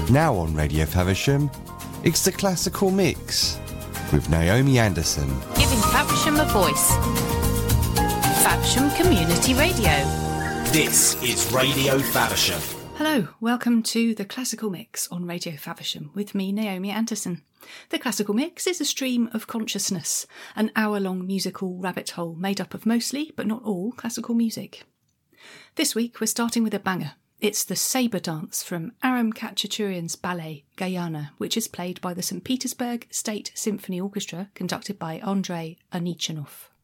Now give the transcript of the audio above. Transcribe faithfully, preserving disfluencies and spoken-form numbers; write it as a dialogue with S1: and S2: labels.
S1: Now on Radio Faversham, it's the Classical Mix with Naomi Anderson.
S2: Giving Faversham a voice. Faversham Community Radio.
S3: This is Radio Faversham.
S4: Hello, welcome to the Classical Mix on Radio Faversham with me, Naomi Anderson. The Classical Mix is a stream of consciousness, an hour-long musical rabbit hole made up of mostly, but not all, classical music. This week we're starting with a banger. It's the Sabre Dance from Aram Khachaturian's ballet Gayane, which is played by the Saint Petersburg State Symphony Orchestra, conducted by Andrei Anichanov.